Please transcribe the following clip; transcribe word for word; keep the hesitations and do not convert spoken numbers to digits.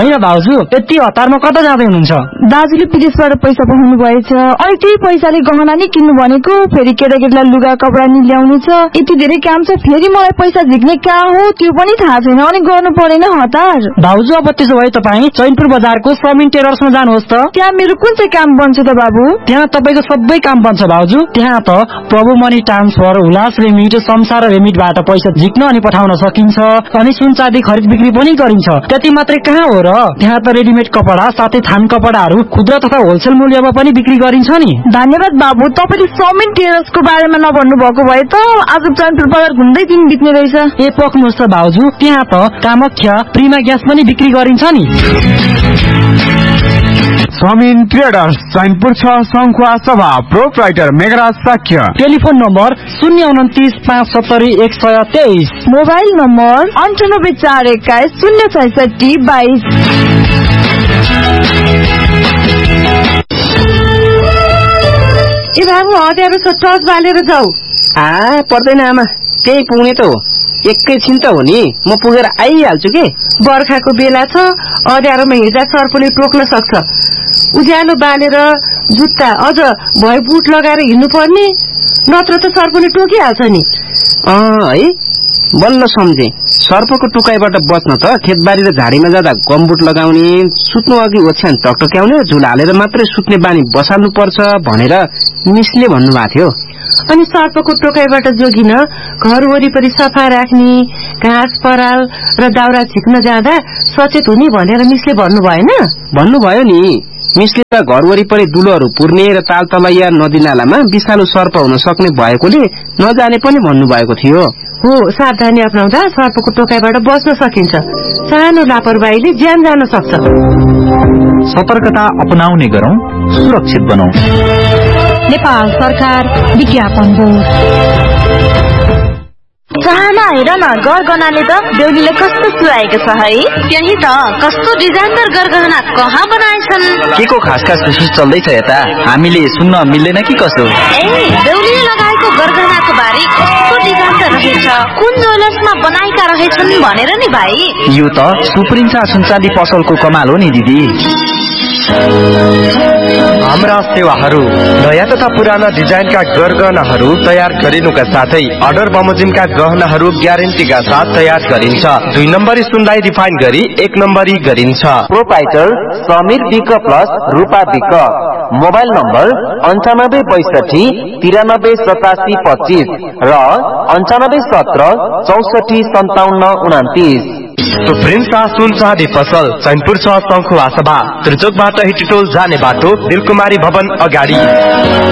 होइन भाउजू, यति हतारमा कता जाँदै हुनुहुन्छ? दाजुले विदेशबाट पैसा पठाउनु भएछ, अनि त्यही पैसाले गहना नि किन्नु भनेको, फेरि केटाकेटीलाई लुगा कपडा नि ल्याउनु छ, यति धेरै काम छ, फेरि मलाई पैसा झिक्ने कहाँ हो त्यो पनि थाहा छैन, अनि गर्नु परेन हतार। भाउजू अब त्यसो भए तपाईँ चैनपुर बजारको समिन टेलर्समा जानुहोस् त। त्यहाँ मेरो कुन चाहिँ काम बन्छ त बाबु? त्यहाँ तपाईँको सबै काम बन्छ भाउजू। त्यहाँ त प्रभु मनी ट्रान्सफर, उल्लास रेमिट, संसार रेमिटबाट पैसा झिक्न अनि पठाउन सकिन्छ, अनि सुन चाँदी खरिद बिक्री पनि गरिन्छ। त्यति मात्रै कहाँ हो र, त्यहाँ त रेडिमेड कपडा साथै थान कपडाहरू खुद्रा तथा होलसेल मूल्यमा पनि बिक्री गरिन्छ नि। धन्यवाद बाबु, तपाईँले समिन टेलर्सको बारेमा नभन्नु भएको भए त आज चैनपुर बजार घुम्दै दिन बित्ने रहेछ। ए पक्नुहोस् त भाउजू, त्यहाँ त कामख्या प्रिमा ग्यास पनि बिक्री गरिन्छ नि। समिन ट्रेडर्स चैनपुर छ सङ्खुवा सभा, proprietor Meghraj Shakya. Telephone number शून्य उन्तिस पाँच सत्तरी एक सय तेइस। मोबाइल नम्बर अन्ठानब्बे चार एक्काइस शून्य छैसठी बाइस। ए बाबु हतियारो छ, टर्च बालेर जाऊ। आ पर्दैन आमा, त्यही पुग्ने त हो, एकैछिन त हो नि, म पुगेर आइहाल्छु के। बर्खाको बेला छ, अँध्यारोमा हिँड्दा सर्पले टोक्न सक्छ। उज्यालो बालेर जुत्ता अझ भए बुट लगाएर हिँड्नु पर्ने, नत्र त सर्पले टोकिहाल्छ नि। अँ है, बल्ल सम्झे। सर्पको टोकाइबाट बच्न त खेतबारी र झाडीमा जाँदा गमबुट लगाउने, सुत्नु अघि ओछ्यान टकटक्याउने, झुल हालेर मात्रै सुत्ने बानी बसाल्नु पर्छ भनेर मिसले भन्नुभएको थियो। अनि सर्पको टोकाइबाट जोगिन घर वरिपरि सफा राख्ने, घाँस पराल र दाउरा झिक्न जाँदा सचेत हुने भनेर मिसले भन्नु भएन? भन्नुभयो नि, मिसले त घर वरिपरि दुलोहरू पुर्ने र ताल तलैया नदी नालामा विषालु सर्प हुन सक्ने भएकोले नजाने पनि भन्नुभएको थियो। हो, सावधानी अपनाउँदा सर्पको टोकाइबाट बच्न सकिन्छ, सानो लापरवाहीले ज्यान जान सक्छ। सतर्कता अपनाउने गरौं, सुरक्षित बनाऊ। नेपाल सरकार विज्ञापन बोर्ड। चाहना हेर न, गरगहनाले त बेहुलीले कस्तो सुहाएको छ है। त्यही त, कस्तो डिजाइनदार गरगहना कहाँ बनाएछन्? के को खास खास विशेष चल्दैछ यता, हामीले सुन्न मिल्दैन कि कसो? ए बेहुलीले लगाएको गरगहनाको बारे कस्तो डिजाइन रहेछ, कुन ज्वेलर्समा बनाएका रहेछन् भनेर नि भाइ। यो त सुप्रिन्सा सुनचाँदी पसलको कमाल हो नि दिदी। हाम्रा सेवाहरू नयाँ तथा पुराना डिजाइनका गरगहनाहरू तयार गरिनुका साथै अर्डर बमोजिमका गहनाहरू ग्यारेन्टीका साथ तयार गरिन्छ। दुई नम्बरी सुनलाई रिफाइन गरी एक नम्बरी गरिन्छ। प्रोप्राइटर समीर विक प्लस रूपा विक। मोबाइल नम्बर अन्ठानब्बे बैसठी तिरानब्बे सतासी पच्चीस र अन्ठानब्बे सत्र चौसठी सन्ताउन्न उनातिस। सुप्रिन्सा सुन चाँदी पसल चैनपुर छ सङ्खुवा सभा, त्रिचोकबाट हिटिटोल जाने बाटो दिलकुमारी भवन अगाडि।